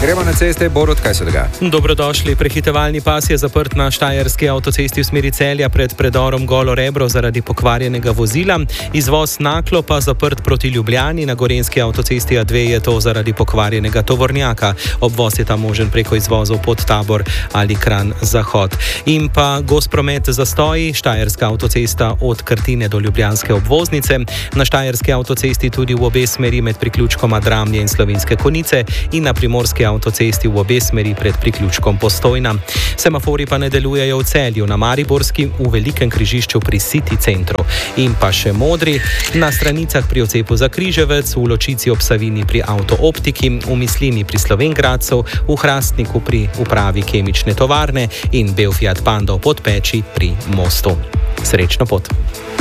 Gremo na ceste, Borut, kaj se dogaja? Dobrodošli. Prehitevalni pas je zaprt na štajerski avtocesti v smeri Celja pred predorom Golo Rebro zaradi pokvarjenega vozila. Izvoz Naklo pa zaprt proti Ljubljani, na gorenjski avtocesti A2 je to zaradi pokvarjenega tovornjaka. Obvoz je tam možen preko izvozov Podtabor ali Kranj Zahod. In pa gozdpromet zastoji, štajerska avtocesta od Krtine do ljubljanske obvoznice, na štajerski avtocesti tudi v obe smeri med priključkoma Dramlje in Slovenske Konjice in na primorski avtocesti v obe smeri pred priključkom Postojna. Semafori pa ne delujejo v Celju, na Mariborski, v velikem križišču pri City centru. In pa še modri, na stranicah pri odcepu za Križevec, v Ločici ob Savini pri Avtooptiki, v Mislini pri Slovengradcu, v Hrastniku pri upravi kemične tovarne in Bel Fiat Panda v Podpeči pri mostu. Srečno pot!